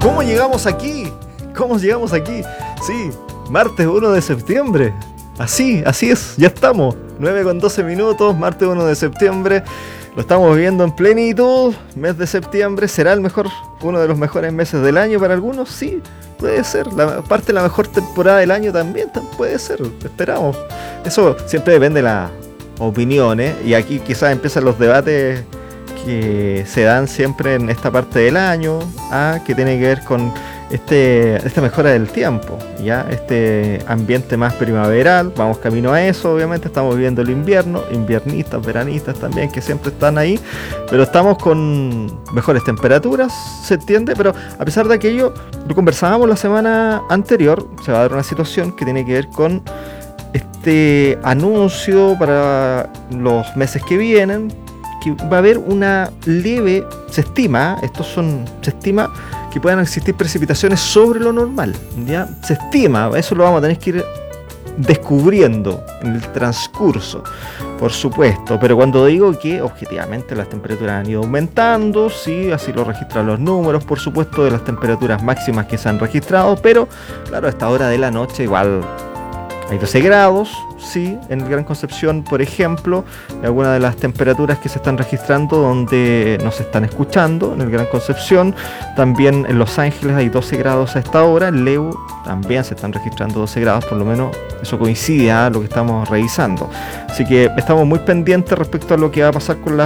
¿Cómo llegamos aquí? ¿Cómo llegamos aquí? Sí, martes 1 de septiembre. Así es, ya estamos. 9:12, martes 1 de septiembre. Lo estamos viviendo en plenitud. Mes de septiembre será uno de los mejores meses del año para algunos. Sí, puede ser. Parte de la mejor temporada del año también puede ser. Esperamos. Eso siempre depende de las opiniones. Y aquí quizás empiezan los debates que se dan siempre en esta parte del año, que tiene que ver con esta mejora del tiempo, ya este ambiente más primaveral. Vamos camino a eso, obviamente estamos viviendo el invierno, inviernistas, veranistas también, que siempre están ahí, pero estamos con mejores temperaturas, se entiende, pero a pesar de aquello, lo conversábamos la semana anterior, se va a dar una situación que tiene que ver con este anuncio para los meses que vienen, que va a haber una leve, se estima que puedan existir precipitaciones sobre lo normal, ¿ya? Se estima, eso lo vamos a tener que ir descubriendo en el transcurso, por supuesto, pero cuando digo que objetivamente las temperaturas han ido aumentando, sí, así lo registran los números, por supuesto, de las temperaturas máximas que se han registrado, pero claro, a esta hora de la noche igual hay 12 grados, sí, en el Gran Concepción, por ejemplo, algunas de las temperaturas que se están registrando donde nos están escuchando, en el Gran Concepción, también en Los Ángeles hay 12 grados a esta hora, en Leu también se están registrando 12 grados, por lo menos eso coincide a lo que estamos revisando. Así que estamos muy pendientes respecto a lo que va a pasar con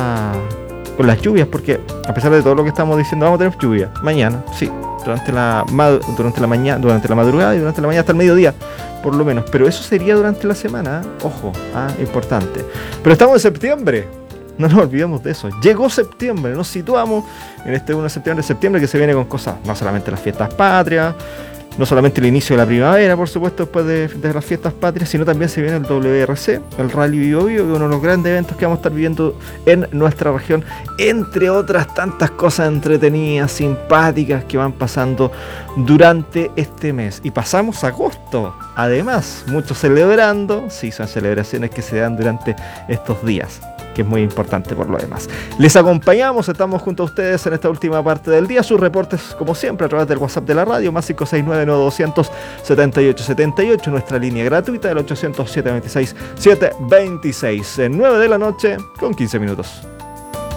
las lluvias, porque a pesar de todo lo que estamos diciendo, vamos a tener lluvia mañana, sí, durante la madrugada y durante la mañana hasta el mediodía, por lo menos, pero eso sería durante la semana, ojo, importante. Pero estamos en septiembre, no nos olvidemos de eso. Llegó septiembre, nos situamos en este 1 de septiembre que se viene con cosas, no solamente las fiestas patrias, no solamente el inicio de la primavera, por supuesto, después de las fiestas patrias, sino también se viene el WRC, el Rally Biobío, que es uno de los grandes eventos que vamos a estar viviendo en nuestra región, entre otras tantas cosas entretenidas, simpáticas que van pasando durante este mes. Y pasamos a agosto, además, muchos celebrando, sí, son celebraciones que se dan durante estos días, que es muy importante por lo demás. Les acompañamos, estamos junto a ustedes en esta última parte del día. Sus reportes, como siempre, a través del WhatsApp de la radio, más 569-9200-7878, nuestra línea gratuita del 800-726-726. 9 de la noche, con 15 minutos.